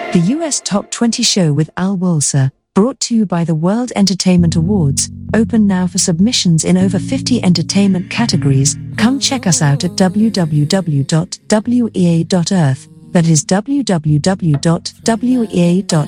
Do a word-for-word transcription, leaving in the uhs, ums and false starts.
The U S Top twenty show with Al Wolser, brought to you by the World Entertainment Awards, open now for submissions in over fifty entertainment categories. Come check us out at w w w dot w e a dot earth, that is w w w dot w e a dot